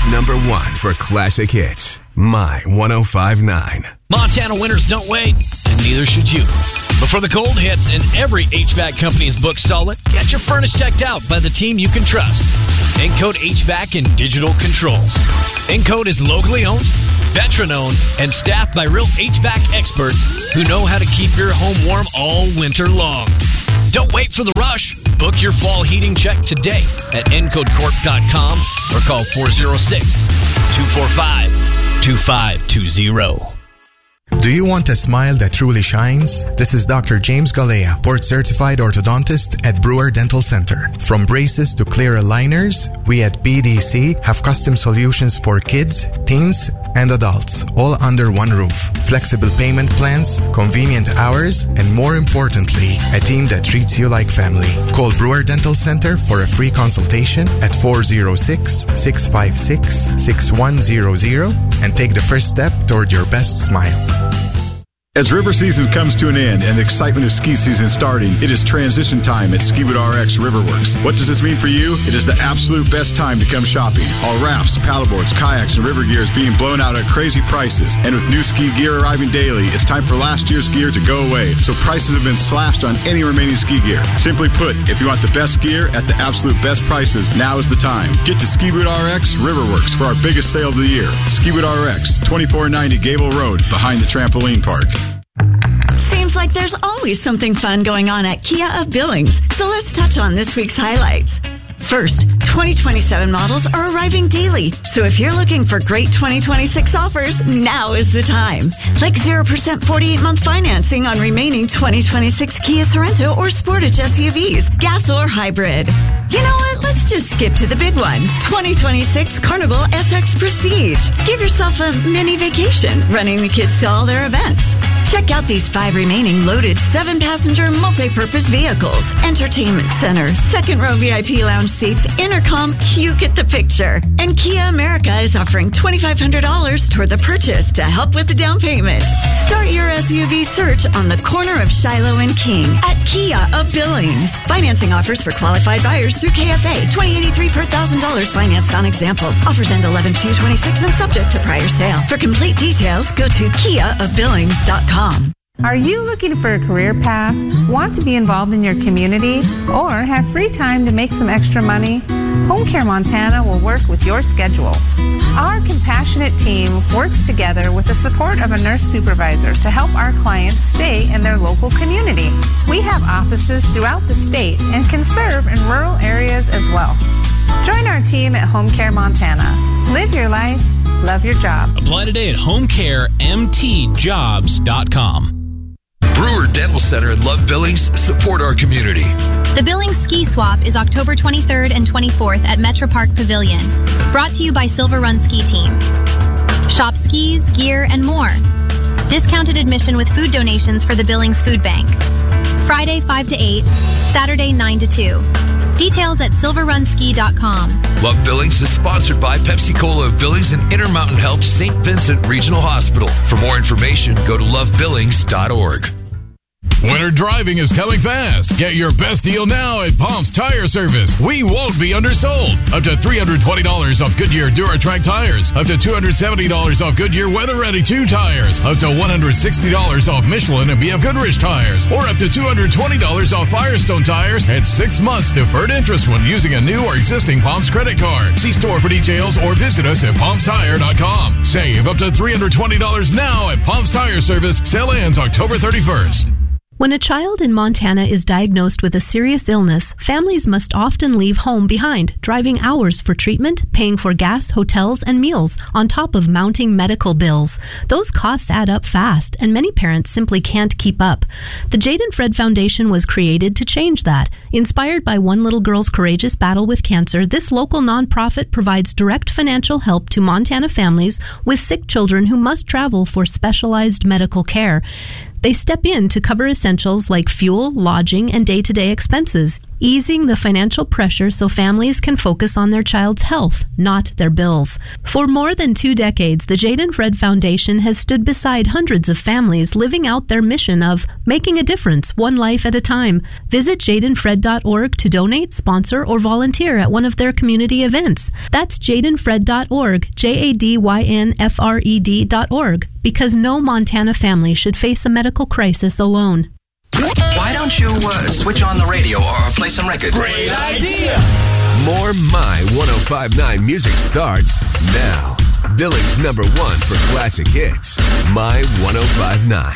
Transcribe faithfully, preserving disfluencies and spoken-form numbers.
Montana's number one for classic hits. My one oh five point nine. Montana winters don't wait, and neither should you. Before the cold hits and every H V A C company is booked solid, get your furnace checked out by the team you can trust. Encode H V A C and Digital Controls. Encode is locally owned, veteran-owned, and staffed by real H V A C experts who know how to keep your home warm all winter long. Don't wait for the rush. Book your fall heating check today at encode corp dot com or call four oh six, two four five, two five two zero. Do you want a smile that truly shines? This is Doctor James Galea, board-certified orthodontist at Brewer Dental Center. From braces to clear aligners, we at B D C have custom solutions for kids, teens, and adults, all under one roof. Flexible payment plans, convenient hours, and more importantly, a team that treats you like family. Call Brewer Dental Center for a free consultation at four oh six, six five six, six one zero zero and take the first step toward your best smile. As river season comes to an end and the excitement of ski season starting, it is transition time at Skiwood R X Riverworks. What does this mean for you? It is the absolute best time to come shopping. All rafts, paddleboards, kayaks, and river gear is being blown out at crazy prices. And with new ski gear arriving daily, it's time for last year's gear to go away. So prices have been slashed on any remaining ski gear. Simply put, if you want the best gear at the absolute best prices, now is the time. Get to Skiwood R X Riverworks for our biggest sale of the year. Skiwood R X, twenty-four ninety Gable Road, behind the trampoline park. Seems like there's always something fun going on at Kia of Billings, so let's touch on this week's highlights. First, twenty twenty-seven models are arriving daily, so if you're looking for great twenty twenty-six offers, now is the time. Like zero percent forty-eight month financing on remaining twenty twenty-six Kia Sorento or Sportage S U Vs, gas or hybrid. You know what? Let's just skip to the big one. twenty twenty-six Carnival S X Prestige. Give yourself a mini vacation running the kids to all their events. Check out these five remaining loaded seven-passenger multi-purpose vehicles. Entertainment center, second row V I P lounge seats, intercom, you get the picture. And Kia America is offering twenty-five hundred dollars toward the purchase to help with the down payment. Start your S U V search on the corner of Shiloh and King at Kia of Billings. Financing offers for qualified buyers through K F A. twenty eighty-three per one thousand dollars financed on examples. Offers end eleven two twenty-six and subject to prior sale. For complete details, go to kia of billings dot com. Are you looking for a career path, want to be involved in your community, or have free time to make some extra money? Home Care Montana will work with your schedule. Our compassionate team works together with the support of a nurse supervisor to help our clients stay in their local community. We have offices throughout the state and can serve in rural areas as well. Join our team at Home Care Montana. Live your life, love your job. Apply today at home care m t jobs dot com. Brewer Dental Center and Love Billings support our community. The Billings Ski Swap is October twenty-third and twenty-fourth at Metro Park Pavilion. Brought to you by Silver Run Ski Team. Shop skis, gear, and more. Discounted admission with food donations for the Billings Food Bank. Friday five to eight, Saturday nine to two. Details at silver run ski dot com. Love Billings is sponsored by Pepsi Cola of Billings and Intermountain Health Saint Vincent Regional Hospital. For more information, go to love billings dot org. Winter driving is coming fast. Get your best deal now at Palms Tire Service. We won't be undersold. Up to three hundred twenty dollars off Goodyear DuraTrack tires. Up to two hundred seventy dollars off Goodyear Weather Ready two tires. Up to one hundred sixty dollars off Michelin and B F Goodrich tires. Or up to two hundred twenty dollars off Firestone tires and six months deferred interest when using a new or existing Palms credit card. See store for details or visit us at palms tire dot com. Save up to three hundred twenty dollars now at Palms Tire Service. Sale ends October thirty-first. When a child in Montana is diagnosed with a serious illness, families must often leave home behind, driving hours for treatment, paying for gas, hotels, and meals, on top of mounting medical bills. Those costs add up fast, and many parents simply can't keep up. The Jade and Fred Foundation was created to change that. Inspired by one little girl's courageous battle with cancer, this local nonprofit provides direct financial help to Montana families with sick children who must travel for specialized medical care. They step in to cover essentials like fuel, lodging, and day-to-day expenses. easing the financial pressure so families can focus on their child's health, not their bills. For more than two decades, the Jade and Fred Foundation has stood beside hundreds of families living out their mission of making a difference one life at a time. Visit jade and fred dot org to donate, sponsor, or volunteer at one of their community events. That's jade and fred dot org, J A D Y N F R E D dot org, because no Montana family should face a medical crisis alone. Why don't you uh, switch on the radio or play some records? Great idea! More My one oh five point nine music starts now. Billings number one for classic hits, My one oh five point nine.